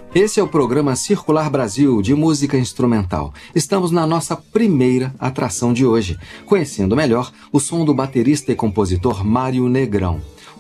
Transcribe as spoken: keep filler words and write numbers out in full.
Esse é o programa Circular Brasil, de música instrumental. Estamos na nossa primeira atração de hoje, conhecendo melhor o som do baterista e compositor Mário Negrão.